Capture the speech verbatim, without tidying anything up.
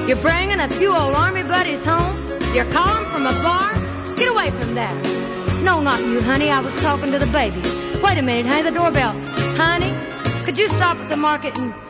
You're bringing a few old army buddies home? You're calling from a bar? Get away from there. No, not you, honey. I was talking to the baby. Wait a minute, honey. The doorbell. Honey, could you stop at the market and